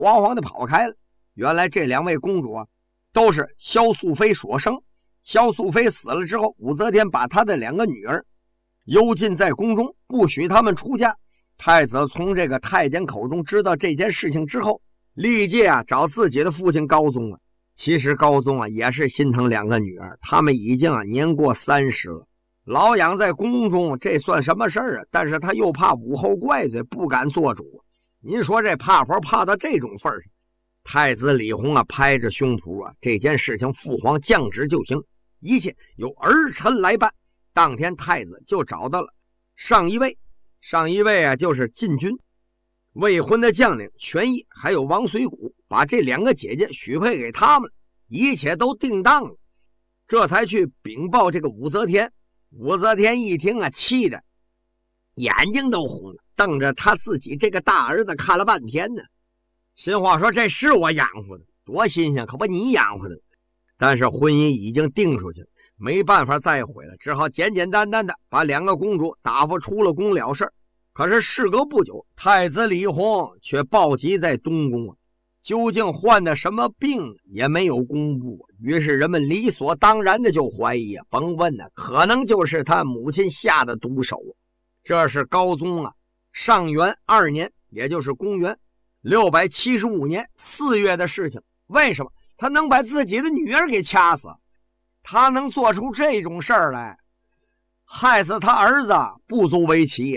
慌慌的跑开了。原来这两位公主都是萧素妃所生。萧素妃死了之后，武则天把她的两个女儿幽禁在宫中，不许他们出嫁。太子从这个太监口中知道这件事情之后，立即找自己的父亲高宗了。其实高宗也是心疼两个女儿，他们已经年过30了，老养在宫中，这算什么事儿啊？但是他又怕武后怪罪，不敢做主。您说这怕婆怕到这种份上，太子李弘拍着胸脯这件事情父皇降旨就行，一切由儿臣来办。当天太子就找到了上一位就是禁军未婚的将领权益，还有王随谷，把这两个姐姐许配给他们，一切都定当了。这才去禀报这个武则天。武则天一听气得眼睛都红了，瞪着他自己这个大儿子看了半天呢。心话说，这是我养活的，多新鲜，可不你养活的。但是婚姻已经定出去了，没办法再悔了，只好简简单单的把两个公主打发出了宫了事。可是事隔不久，太子李弘却暴疾在东宫究竟患的什么病也没有公布。于是人们理所当然的就怀疑甭问可能就是他母亲下的毒手。这是高宗上元2年，也就是公元675年4月的事情。为什么他能把自己的女儿给掐死？他能做出这种事儿来，害死他儿子不足为奇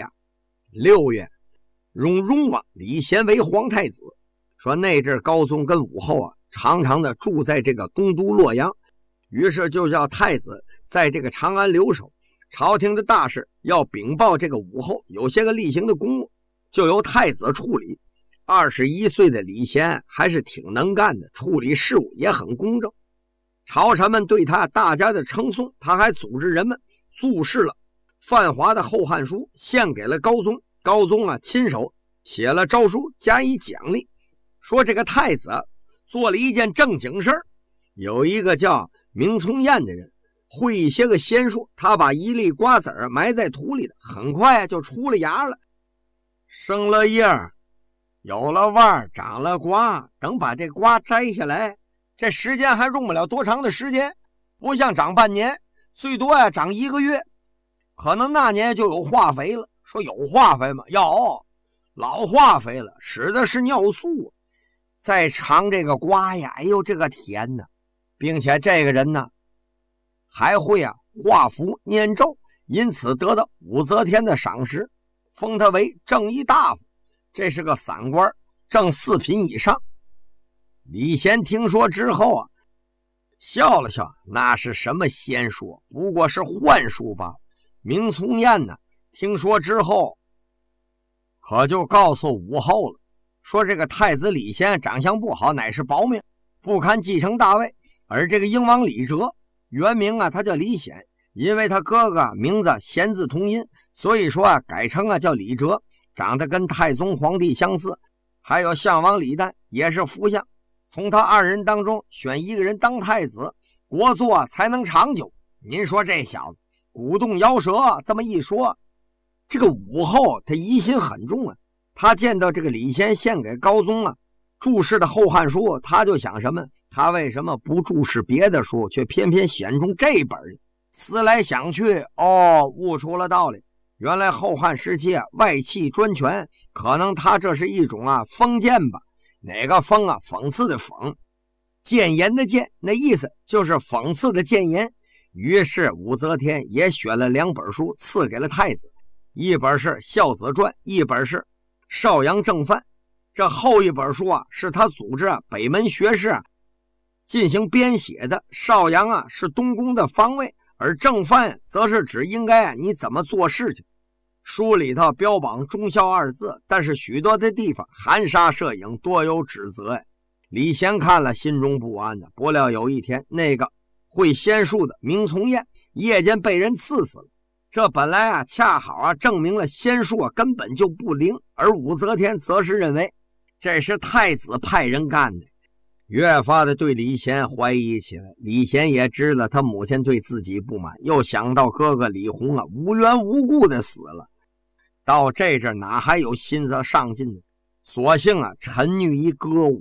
6月，荣李贤为皇太子。说那阵高宗跟武后常常的住在这个东都洛阳，于是就叫太子在这个长安留守。朝廷的大事要禀报这个武后，有些个例行的公务就由太子处理。21岁的李贤还是挺能干的，处理事务也很公正。朝臣们对他大家的称颂，他还组织人们注释了范华的《后汉书》，献给了高宗。高宗亲手写了诏书加以奖励，说这个太子做了一件正经事儿。有一个叫明从彦的人会一些个仙术，他把一粒瓜子埋在土里的，很快就出了芽了，生了叶儿，有了腕儿，长了瓜。等把这瓜摘下来，这时间还用不了多长的时间，不像长半年，最多长1个月。可能那年就有化肥了。说有化肥吗？有，老化肥了，使的是尿素。再尝这个瓜哎呦这个甜呢，并且这个人呢还会画符念咒，因此得到武则天的赏识，封他为正一大夫。这是个散官，正4品以上。李贤听说之后笑了笑，那是什么仙术，不过是幻术吧。明从彦听说之后可就告诉武后了，说这个太子李贤长相不好，乃是保命，不堪继承大位。而这个英王李哲原名他叫李显，因为他哥哥名字贤字同音，所以说改称叫李哲，长得跟太宗皇帝相似。还有相王李旦也是福相，从他2人当中选一个人当太子，国祚才能长久。您说这小子鼓动摇舌，这么一说，这个武后他疑心很重他见到这个李贤献给高宗注释的《后汉书》，他就想什么？他为什么不注释别的书，却偏偏选中这本？思来想去，悟出了道理。原来后汉时期外戚专权，可能他这是一种封建吧。哪个封讽刺的讽，谏言的谏，那意思就是讽刺的谏言。于是武则天也选了2本书赐给了太子，一本是《孝子传》，一本是《邵阳正范》。这后一本书是他组织北门学士进行编写的。邵阳是东宫的方位，而正范则是指应该你怎么做事情。书里头标榜忠孝2字，但是许多的地方含沙射影，多有指责李贤看了心中不安不料有一天，那个会仙术的明从彦夜间被人刺死了。这本来恰好证明了仙术根本就不灵，而武则天则是认为这是太子派人干的，越发的对李贤怀疑起来。李贤也知道他母亲对自己不满，又想到哥哥李弘无缘无故的死了，到这阵哪还有心思上进呢？索性沉溺于歌舞。